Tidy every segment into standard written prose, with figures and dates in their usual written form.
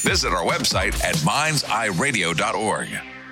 Visit our website at mindseyeradio.org.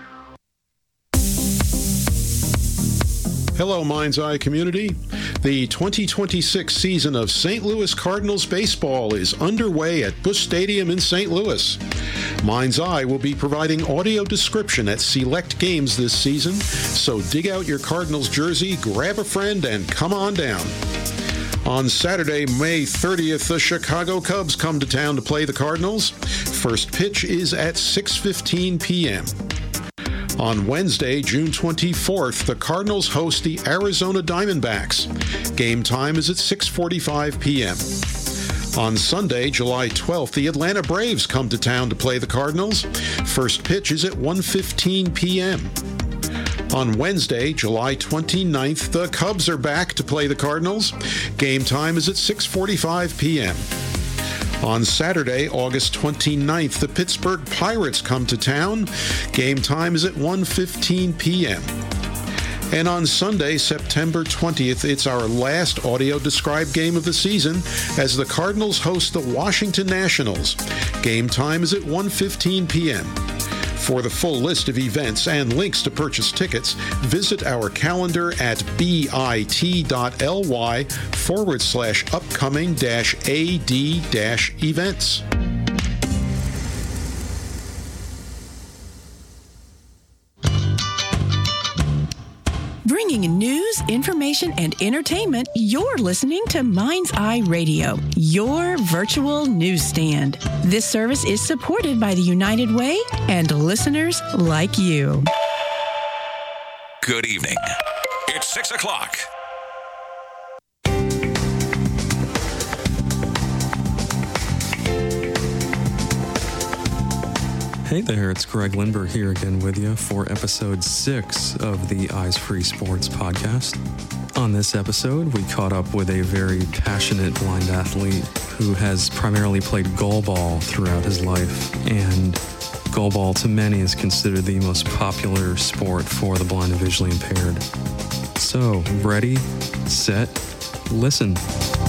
Hello, Mind's Eye community. The 2026 season of St. Louis Cardinals baseball is underway at Busch Stadium in St. Louis. Mind's Eye will be providing audio description at select games this season, so dig out your Cardinals jersey, grab a friend, and come on down. On Saturday, May 30th, the Chicago Cubs come to town to play the Cardinals. First pitch is at 6:15 p.m. On Wednesday, June 24th, the Cardinals host the Arizona Diamondbacks. Game time is at 6:45 p.m. On Sunday, July 12th, the Atlanta Braves come to town to play the Cardinals. First pitch is at 1:15 p.m. On Wednesday, July 29th, the Cubs are back to play the Cardinals. Game time is at 6:45 p.m. On Saturday, August 29th, the Pittsburgh Pirates come to town. Game time is at 1:15 p.m. And on Sunday, September 20th, it's our last audio-described game of the season as the Cardinals host the Washington Nationals. Game time is at 1:15 p.m. For the full list of events and links to purchase tickets, visit our calendar at bit.ly/upcoming-ad-events. Bringing news, information, and entertainment, you're listening to Mind's Eye Radio, your virtual newsstand. This service is supported by the United Way and listeners like you. Good evening. It's 6 o'clock. Hey there, it's Greg Lindbergh here again with you for episode 6 of the Eyes Free Sports podcast. On this episode, we caught up with a very passionate blind athlete who has primarily played goalball throughout his life, and goalball to many is considered the most popular sport for the blind and visually impaired. So, ready, set, listen.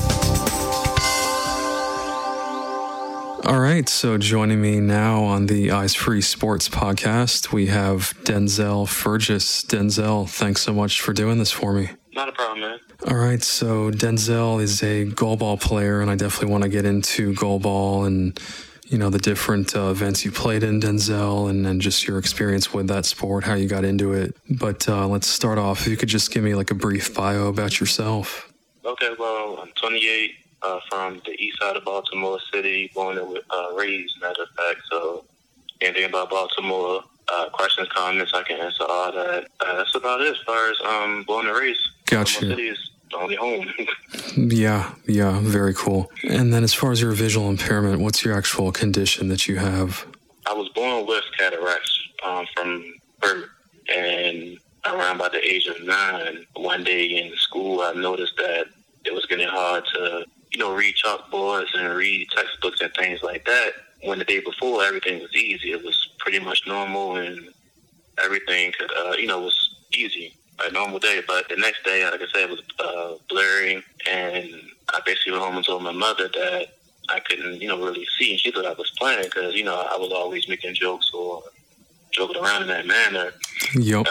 All right, so joining me now on the Eyes Free Sports podcast, we have Denzel Fergus. Denzel, thanks so much for doing this for me. Not a problem, man. All right, so Denzel is a goalball player, and I definitely want to get into goalball and, you know, the different events you played in, Denzel, and just your experience with that sport, how you got into it. But let's start off. If you could just give me like a brief bio about yourself. Okay, well, I'm 28. From the east side of Baltimore City, born and raised, matter of fact. So anything about Baltimore, questions, comments, I can answer all that. That's about it as far as born and raised. Gotcha. Baltimore City is the only home. Yeah, very cool. And then as far as your visual impairment, what's your actual condition that you have? I was born with cataracts from birth, and around about the age of 9, one day in school, I noticed that it was getting hard to read chalkboards and read textbooks and things like that. When the day before, everything was easy. It was pretty much normal, and everything could, was easy, a normal day. But the next day, like I said, it was blurry, and I basically went home and told my mother that I couldn't, really see. She thought I was playing because, I was always making jokes or joking around in that manner. Yep.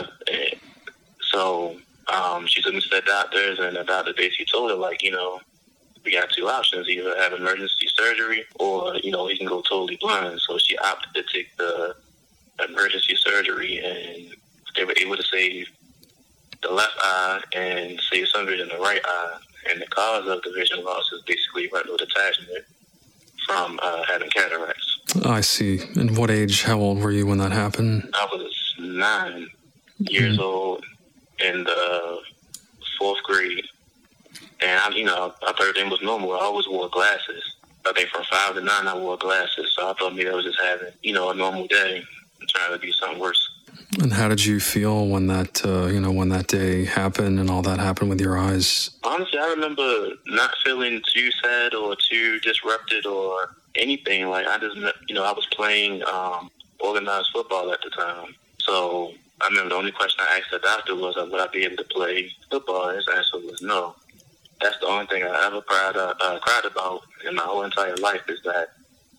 So she took me to the doctors, and the doctor basically told her, we got 2 options: either have emergency surgery or, he can go totally blind. So she opted to take the emergency surgery, and they were able to save the left eye and save some of it in the right eye. And the cause of the vision loss is basically retinal detachment from having cataracts. I see. And what age, how old were you when that happened? I was 9 years old in the 4th grade. And, I thought everything was normal. I always wore glasses. I think from 5 to 9, I wore glasses. So I thought maybe I was just having, a normal day and trying to do something worse. And how did you feel when that, when that day happened and all that happened with your eyes? Honestly, I remember not feeling too sad or too disrupted or anything. I just, I was playing organized football at the time. So I remember the only question I asked the doctor was, would I be able to play football? His answer was no. That's the only thing I ever cried about in my whole entire life, is that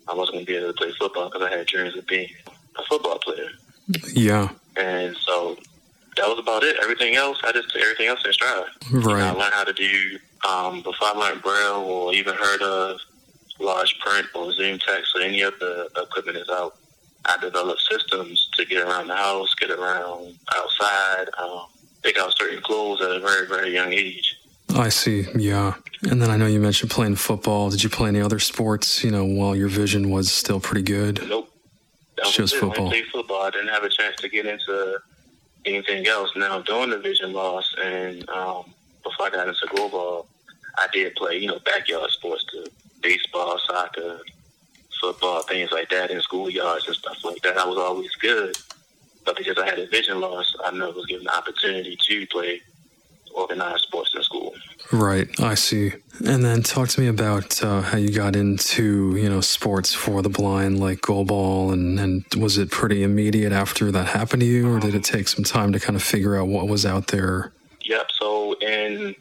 I wasn't going to be able to play football because I had dreams of being a football player. Yeah. And so that was about it. Everything else, I just took everything else in stride. Right. I learned how to do, before I learned Braille or even heard of large print or Zoom text or any of the equipment is out, I developed systems to get around the house, get around outside, pick out certain clothes at a very, very young age. I see, yeah. And then I know you mentioned playing football. Did you play any other sports, while your vision was still pretty good? Nope. Just football. I played football. I didn't have a chance to get into anything else. Now, during the vision loss and before I got into goalball, I did play, backyard sports, baseball, soccer, football, things like that in schoolyards and stuff like that. I was always good. But because I had a vision loss, I never was given the opportunity to play organized sports in school. Right, I see. And then talk to me about how you got into, sports for the blind, like goalball, and was it pretty immediate after that happened to you, or did it take some time to kind of figure out what was out there? Yep, so in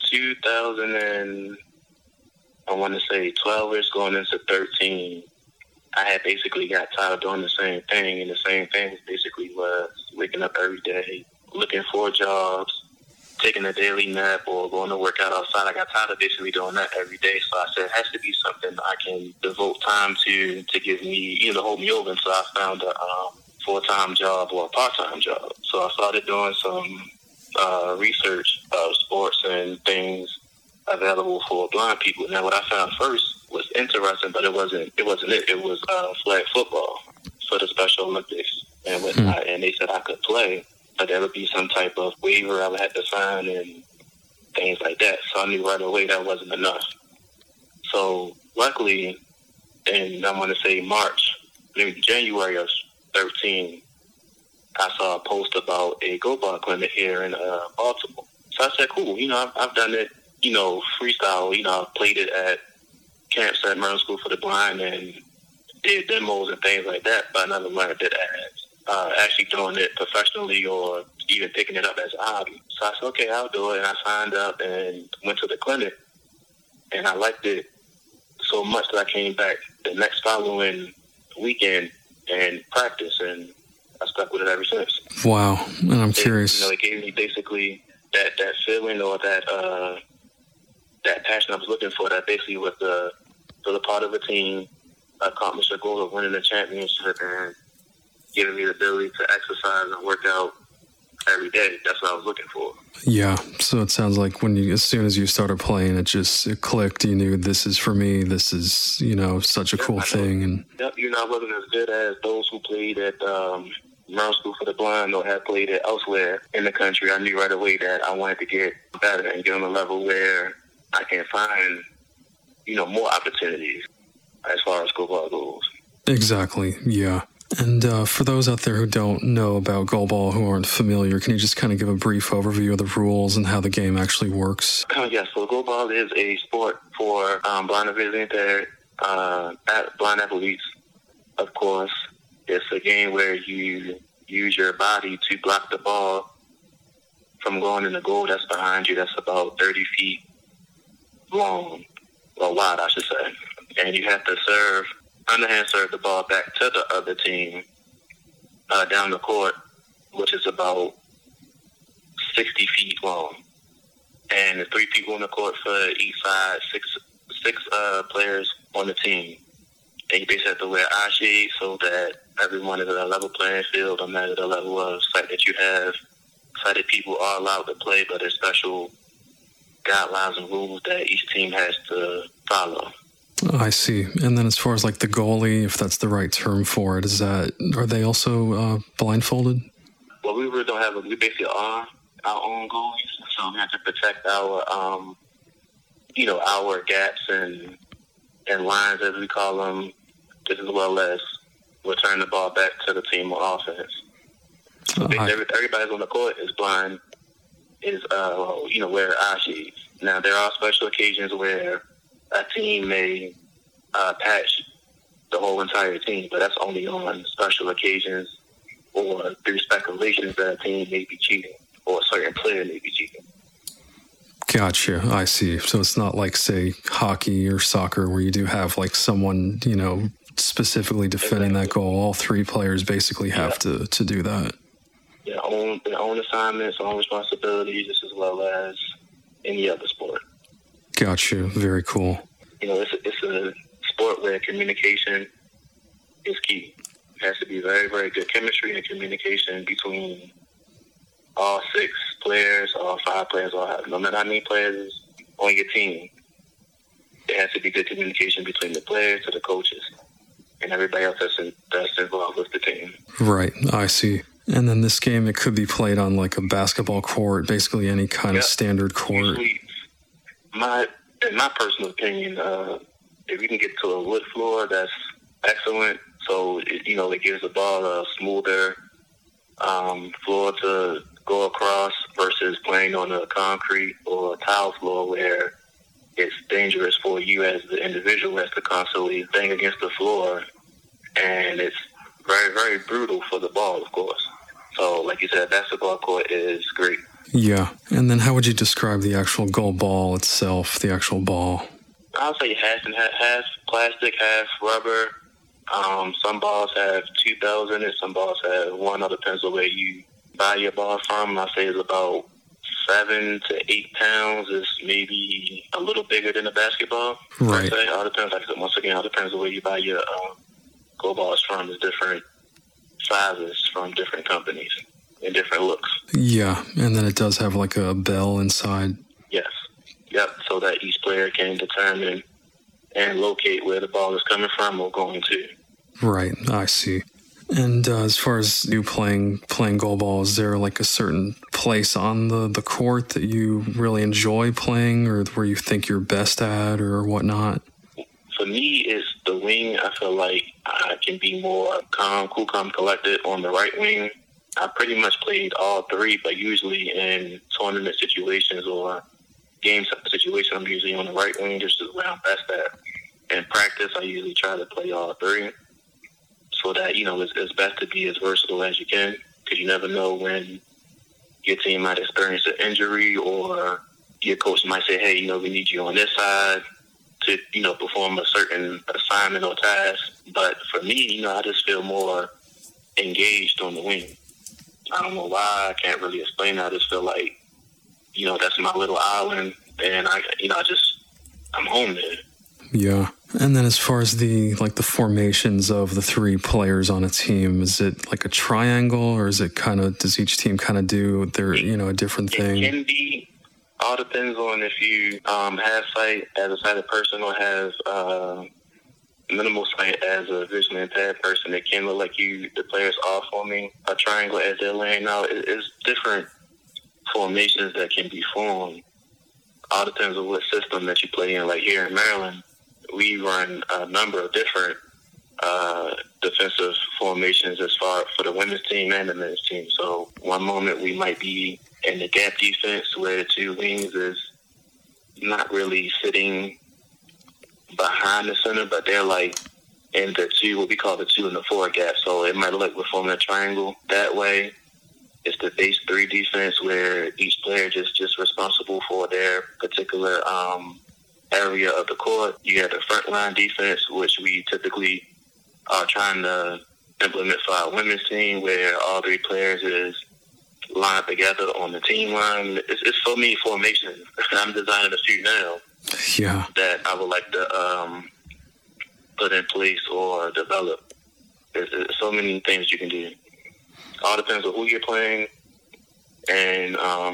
12-ish going into 13, I had basically got tired of doing the same thing, and the same thing basically was waking up every day, looking for jobs, taking a daily nap or going to work out outside. I got tired of basically doing that every day. So I said, it has to be something I can devote time to give me, to hold me over. And so I found a full-time job or a part-time job. So I started doing some research of sports and things available for blind people. Now, what I found first was interesting, but it wasn't it. It was flag football for the Special Olympics and whatnot. And they said I could play, but there would be some type of waiver I would have to sign and things like that. So I knew right away that wasn't enough. So luckily, in I want to say January of 13, I saw a post about a go-ball clinic here in Baltimore. So I said, cool, I've done it, freestyle. I've played it at camps at Merrill School for the Blind and did demos and things like that, but I never learned it as actually doing it professionally or even picking it up as a hobby. So I said, okay, I'll do it. And I signed up and went to the clinic. And I liked it so much that I came back the next following weekend and practiced. And I stuck with it ever since. Wow. And I'm curious. It gave me basically that feeling or that passion I was looking for, that basically was the part of a team, accomplish a goal of winning the championship and giving me the ability to exercise and work out every day. That's what I was looking for. Yeah. So it sounds like as soon as you started playing, it clicked. You knew this is for me. This is, such a cool thing. And yep. I wasn't as good as those who played at Merrill School for the Blind or had played it elsewhere in the country. I knew right away that I wanted to get better and get on a level where I can find, more opportunities as far as goalball goes. Exactly. Yeah. And for those out there who don't know about goalball, who aren't familiar, can you just kind of give a brief overview of the rules and how the game actually works? Yes, so goalball is a sport for blind and visually impaired blind athletes, of course. It's a game where you use your body to block the ball from going in the goal that's behind you. That's about 30 feet long, or wide, I should say. And you have to underhand serve the ball back to the other team down the court, which is about 60 feet long. And there's 3 people on the court for each side, six players on the team. And you basically have to wear eye shades so that everyone is at a level playing field, no matter the level of sight that you have. Sighted people are allowed to play, but there's special guidelines and rules that each team has to follow. I see. And then as far as like the goalie, if that's the right term for it, are they also blindfolded? Well, we really don't have we basically are our own goalies, so we have to protect our our gaps and lines, as we call them, just as well as return the ball back to the team on offense. So everybody's on the court is blind, wear eye shades. Now, there are special occasions where a team may patch the whole entire team, but that's only on special occasions or through speculations that a team may be cheating or a certain player may be cheating. Gotcha. I see. So it's not like, say, hockey or soccer where you do have like someone, specifically defending that goal. All three players basically have to do that. Their own assignments, own responsibilities, just as well as any other sport. Gotcha. Very cool. It's a sport where communication is key. It has to be very, very good chemistry and communication between all 6 players, all 5 players, no matter how many players on your team. There has to be good communication between the players to the coaches and everybody else that's involved with the team. Right, I see. And then this game, it could be played on like a basketball court, basically any kind of standard court. Usually, in my personal opinion, if you can get to a wood floor, that's excellent. So, it gives the ball a smoother floor to go across versus playing on a concrete or a tile floor where it's dangerous for you as the individual as to constantly bang against the floor. And it's very, very brutal for the ball, of course. So, like you said, basketball court is great. Yeah. And then how would you describe the actual goal ball itself, the actual ball? I'll say half and half plastic, half rubber. Some balls have 2 bells in it. Some balls have 1. It depends on where you buy your ball from. I say it's about 7 to 8 pounds. It's maybe a little bigger than a basketball. Right. It all depends. Once again, it depends on where you buy your goal balls from. There's different sizes from different companies and different looks. Yeah, and then it does have like a bell inside. Yes. Yep. So that each player can determine and locate where the ball is coming from or going to. Right, I see. And as far as you playing goal ball, is there like a certain place on the court that you really enjoy playing or where you think you're best at or whatnot? For me, it's the wing. I feel like I can be more calm, collected on the right wing. I pretty much played all 3, but usually in tournament situations or game situations, I'm usually on the right wing, just as where I'm best at. In practice, I usually try to play all 3 so that, it's best to be as versatile as you can because you never know when your team might experience an injury or your coach might say, hey, we need you on this side to, perform a certain assignment or task. But for me, I just feel more engaged on the wing. I don't know why. I can't really explain that. I just feel like, that's my little island, and I'm home there. Yeah. And then as far as the formations of the 3 players on a team, is it like a triangle or is it does each team do their, a different thing? It can be. All depends on if you have sight as a sighted person or have minimal sight as a visually impaired person. It can look like the players are forming a triangle as they're laying out. It's different formations that can be formed. All depends on what system that you play in. Like here in Maryland, we run a number of different defensive formations as far for the women's team and the men's team. So one moment we might be in the gap defense where the 2 wings is not really sitting behind the center, but they're like in the 2, what we call the 2 and the 4 gap. So it might look like we're forming a triangle that way. It's the base 3 defense where each player just responsible for their particular area of the court. You have the front line defense, which we typically are trying to implement for our women's team, where all 3 players is lined together on the team line. It's so many formations. I'm designing a few now. Yeah. That I would like to put in place or develop. There's so many things you can do. All depends on who you're playing and,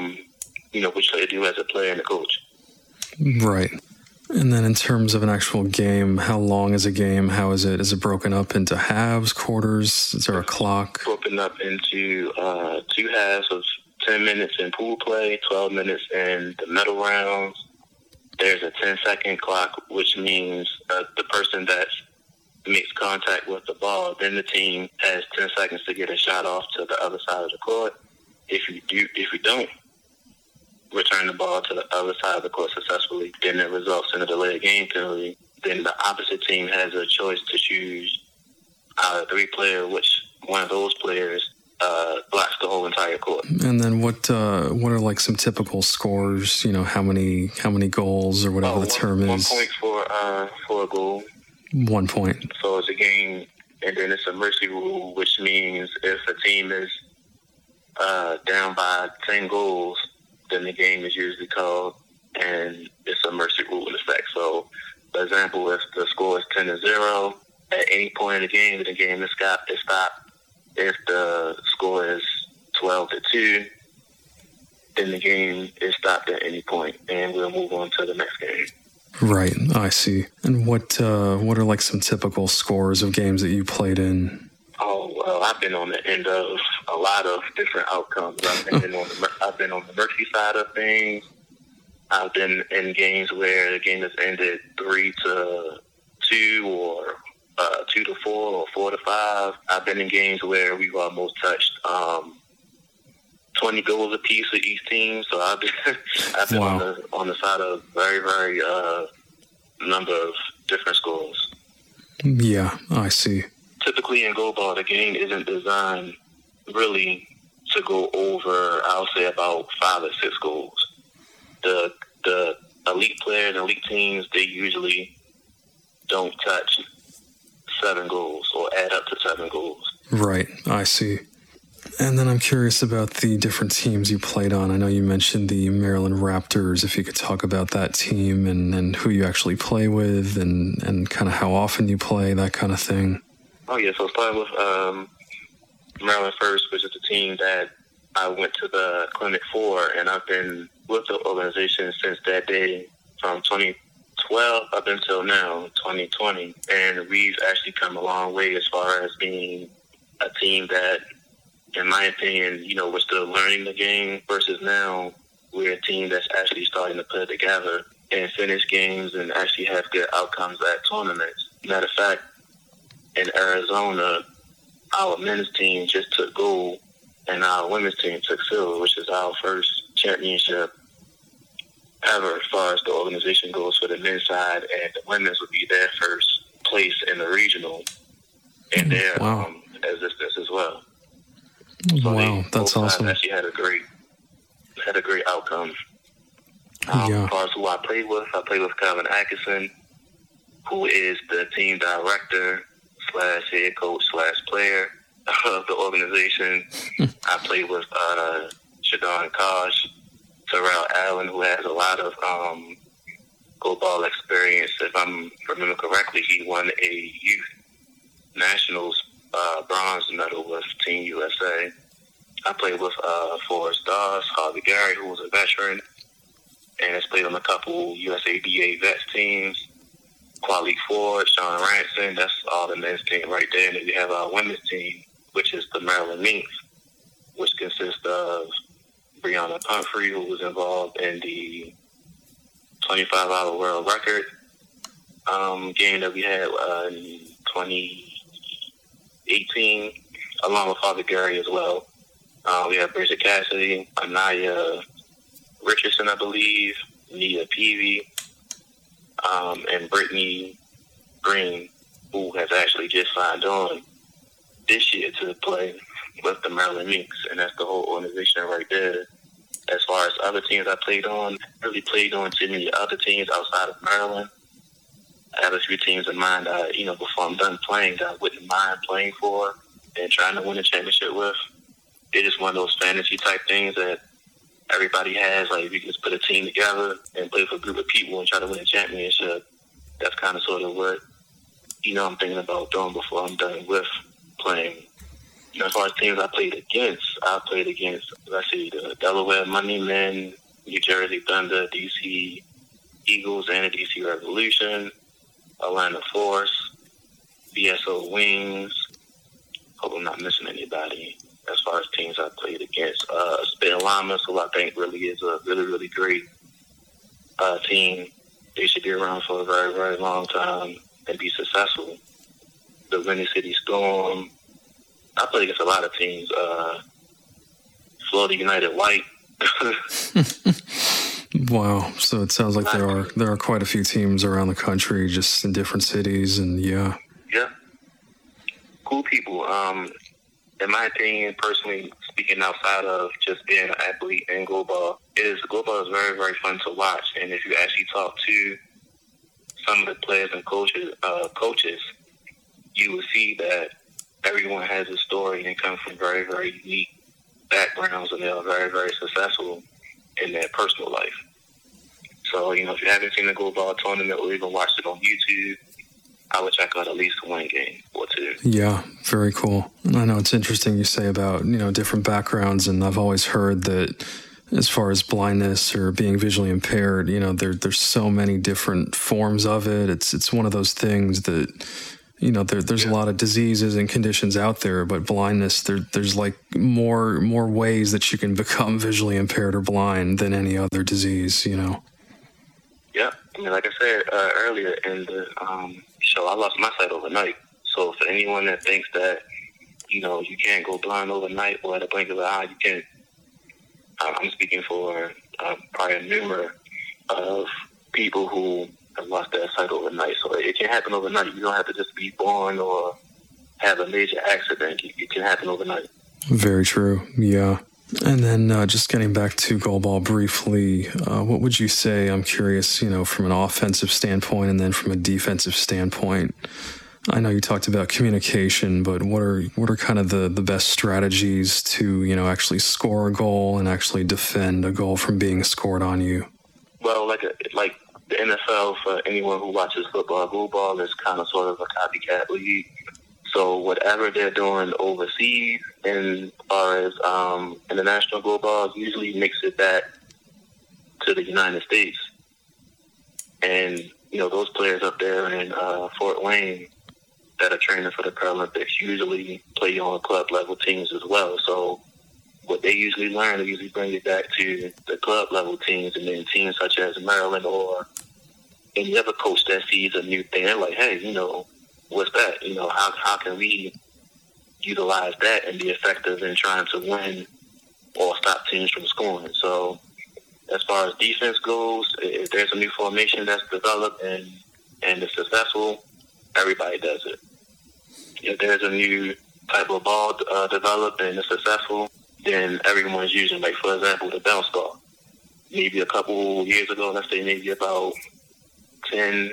what you do as a player and a coach. Right. And then in terms of an actual game, how long is a game? How is it? Is it broken up into halves, quarters? Is there a clock? Broken up into 2 halves of 10 minutes in pool play, 12 minutes in the medal rounds. There's a 10-second clock, which means the person that makes contact with the ball, then the team has 10 seconds to get a shot off to the other side of the court. If you don't return the ball to the other side of the court successfully, then it results in a delayed game penalty. Then the opposite team has a choice to choose out of 3 players, which one of those players blocks the whole entire court. And then what are like some typical scores? How many goals or whatever the term is. 1 point for a goal. 1 point. So it's a game, and then it's a mercy rule, which means if a team is down by 10 goals, then the game is usually called, and it's a mercy rule in effect. So, for example, if the score is 10-0, at any point in the game is stopped. If the score is 12-2, then the game is stopped at any point, and we'll move on to the next game. Right, I see. And what are like some typical scores of games that you played in? Oh, well, I've been on the end of a lot of different outcomes. I've been on the mercy side of things. I've been in games where the game has ended 3-2 or 2-4 or 4-5. I've been in games where we've almost touched 20 goals apiece for each team. So I've been Wow. on the side of very, very number of different scores. Yeah, I see. Typically in goalball, the game isn't designed really to go over, I'll say, about 5 or 6 goals. The elite players and elite teams, they usually don't touch 7 goals or add up to 7 goals. Right, I see. And then I'm curious about the different teams you played on. I know you mentioned the Maryland Raptors. If you could talk about that team and who you actually play with and kind of how often you play, that kind of thing. Oh, yeah. So starting with Maryland First, which is the team that I went to the clinic for, and I've been with the organization since that day, from 2012 up until now, 2020. And we've actually come a long way as far as being a team that, in my opinion, we're still learning the game versus now we're a team that's actually starting to put it together and finish games and actually have good outcomes at tournaments. Matter of fact, in Arizona, our men's team just took gold and our women's team took silver, which is our first championship ever as far as the organization goes for the men's side, and the women's would be their first place in the regional and their existence as well. So wow, that's awesome. Actually had a great outcome. Yeah. As far as who I played with Calvin Atkinson, who is the team director / head coach / player of the organization. I played with Shadon Kosh, Terrell Allen, who has a lot of goalball experience. If I remember correctly, he won a youth nationals bronze medal with Team USA. I played with Forrest Doss, Harvey Gary, who was a veteran, and has played on a couple USABA vets teams. Quali Ford, Sean Ranson, that's all the men's team right there. And then we have our women's team, which is the Maryland Minx, which consists of Brianna Pumphrey, who was involved in the 25-hour world record game that we had in 2018, along with Harvey Gary as well. We have Bridget Cassidy, Anaya Richardson, I believe, Nia Peavy, and Brittany Green, who has actually just signed on this year to play with the Maryland Minx, and that's the whole organization right there. As far as other teams I played on, I really played on too many other teams outside of Maryland. I have a few teams in mind that, before I'm done playing, that I wouldn't mind playing for and trying to win a championship with. It's just one of those fantasy type things that everybody has. Like, if you can just put a team together and play for a group of people and try to win a championship, that's kind of sort of what, I'm thinking about doing before I'm done with playing. As far as teams I played against, the Delaware Moneymen, New Jersey Thunder, DC Eagles, and the DC Revolution, Atlanta Force, BSO Wings. Hope I'm not missing anybody as far as teams I played against. Spit Llamas, who I think really is a really, really great team. They should be around for a very, very long time and be successful. The Windy City Storm. I played against a lot of teams. Florida United White. Wow. So it sounds like there are quite a few teams around the country, just in different cities, and yeah. Yeah. Cool people. in my opinion, personally, speaking outside of just being an athlete in goalball, goalball is very, very fun to watch. And if you actually talk to some of the players and coaches, you will see that everyone has a story and come from very, very unique backgrounds, and they are very, very successful in their personal life. So, if you haven't seen the goalball tournament or even watched it on YouTube, I would check out at least one game or two. Yeah, very cool. I know it's interesting you say about, different backgrounds, and I've always heard that as far as blindness or being visually impaired, there's so many different forms of it. It's one of those things that, there's a lot of diseases and conditions out there, but blindness, there's like more ways that you can become visually impaired or blind than any other disease, Yeah, like I said earlier in the show, I lost my sight overnight. So for anyone that thinks that, you can't go blind overnight or at a blink of an eye, you can't. I'm speaking for probably a number of people who have lost their sight overnight. So it can happen overnight. You don't have to just be born or have a major accident. It can happen overnight. Very true, yeah. And then just getting back to goalball briefly, what would you say, I'm curious, from an offensive standpoint and then from a defensive standpoint? I know you talked about communication, but what are kind of the best strategies to, actually score a goal and actually defend a goal from being scored on you? Well, like the NFL, for anyone who watches football, goalball is kind of sort of a copycat league. So whatever they're doing overseas, as far as international goalballs, usually mix it back to the United States. And, those players up there in Fort Wayne that are training for the Paralympics usually play on club level teams as well. So what they usually learn, they usually bring it back to the club level teams, and then teams such as Maryland or any other coach that sees a new thing. They're like, hey, what's that? How can we utilize that and be effective in trying to win or stop teams from scoring? So as far as defense goes, if there's a new formation that's developed and it's successful, everybody does it. If there's a new type of ball developed and it's successful, then everyone's using, like, for example, the bounce ball. Maybe a couple years ago, let's say maybe about 10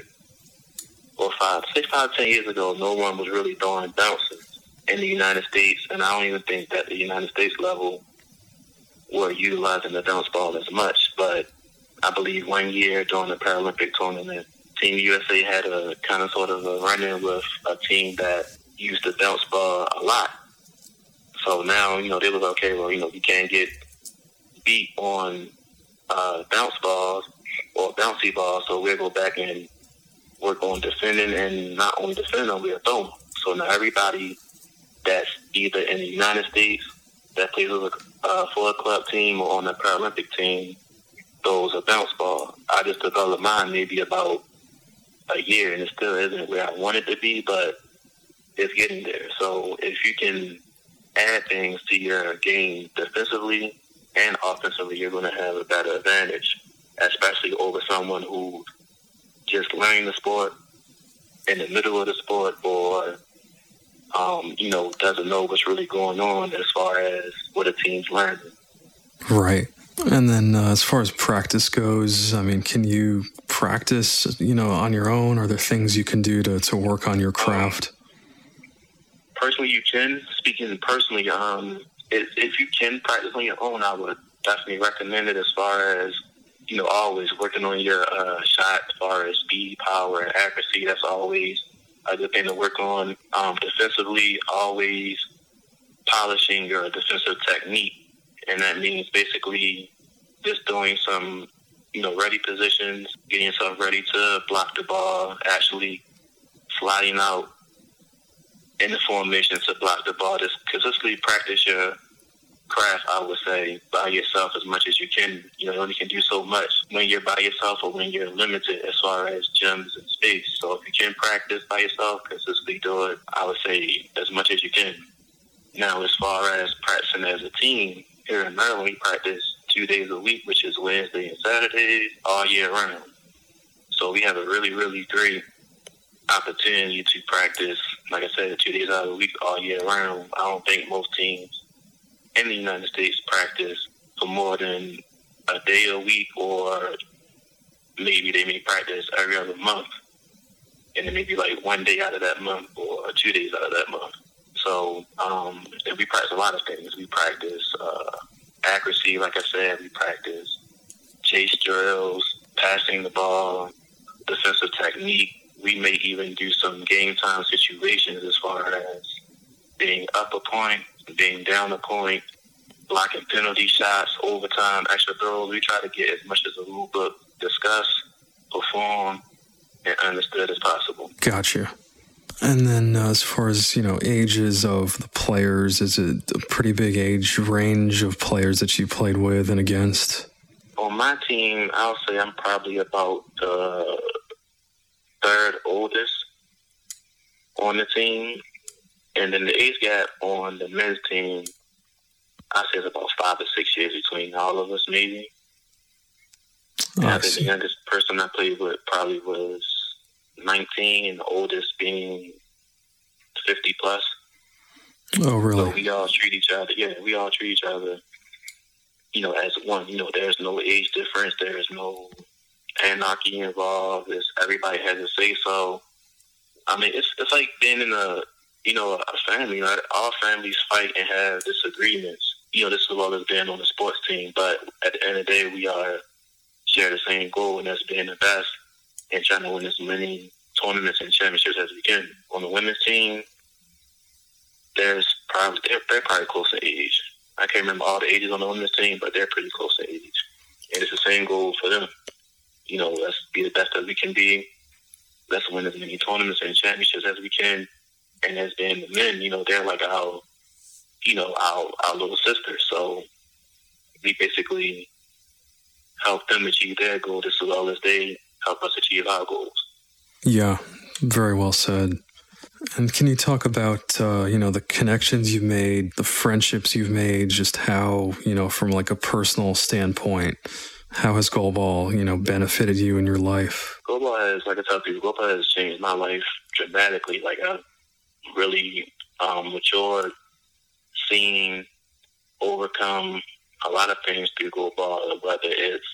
years ago, no one was really throwing bounces in the United States, and I don't even think that the United States level were utilizing the bounce ball as much. But I believe one year during the Paralympic tournament, Team USA had a kind of sort of a run-in with a team that used the bounce ball a lot. So now, they was okay, well, you can't get beat on bounce balls or bouncy balls, so we'll go back and work on defending, and not only defending them, we'll throw them. So now everybody that's either in the United States that plays for a club team or on the Paralympic team throws a bounce ball. I just developed mine maybe about a year, and it still isn't where I want it to be, but it's getting there. So if you can add things to your game defensively and offensively, you're going to have a better advantage, especially over someone who just learning the sport in the middle of the sport, or doesn't know what's really going on as far as what a team's learning. Right. And then as far as practice goes, can you practice, on your own? Are there things you can do to work on your craft? Personally, you can. Speaking personally, if you can practice on your own, I would definitely recommend it, as far as, always working on your shot, as far as speed, power, and accuracy. That's always a good thing to work on. Defensively, always polishing your defensive technique. And that means basically just doing some, ready positions, getting yourself ready to block the ball, actually sliding out in the formation to block the ball. Just consistently practice your craft, I would say, by yourself as much as you can. You only can do so much when you're by yourself or when you're limited as far as gyms and space. So if you can practice by yourself, consistently do it, I would say, as much as you can. Now, as far as practicing as a team, here in Maryland, we practice 2 days a week, which is Wednesday and Saturdays, all year round. So we have a really, really great opportunity to practice like I said, 2 days out of the week all year round. I don't think most teams in the United States practice for more than a day a week, or maybe they may practice every other month. And then maybe like 1 day out of that month or 2 days out of that month. So and we practice a lot of things. We practice accuracy, like I said. We practice chase drills, passing the ball, defensive technique. We may even do some game time situations as far as being up a point, being down a point, blocking penalty shots, overtime, extra throws. We try to get as much as the rule book discussed, performed, and understood as possible. Gotcha. And then as far as, ages of the players, is it a pretty big age range of players that you played with and against? On my team, I'll say I'm probably about the third oldest on the team. And then the age gap on the men's team, I'd say it's about 5 or 6 years between all of us, maybe. I think the youngest person I played with probably was 19, and the oldest being 50 plus. Oh, really? So we all treat each other. Yeah, we all treat each other, as one. There's no age difference. There's no anarchy involved. Everybody has a say so. I mean, it's like being in a family. Right? All families fight and have disagreements. This is what it's been on the sports team. But at the end of the day, we are share the same goal, and that's being the best and trying to win as many tournaments and championships as we can. On the women's team, they're probably close in age. I can't remember all the ages on the women's team, but they're pretty close in age. And it's the same goal for them. Let's be the best that we can be. Let's win as many tournaments and championships as we can. And as being the men, they're like our little sisters. So we basically help them achieve their goals as well as they help us achieve our goals. Yeah, very well said. And can you talk about, the connections you've made, the friendships you've made, just how, from like a personal standpoint, how has goalball, benefited you in your life? Goalball has, like I tell people, goalball has changed my life dramatically. Like I've really matured, seen, overcome a lot of things through goalball, whether it's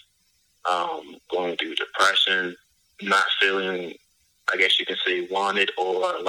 going through depression, not feeling, I guess you can say, wanted or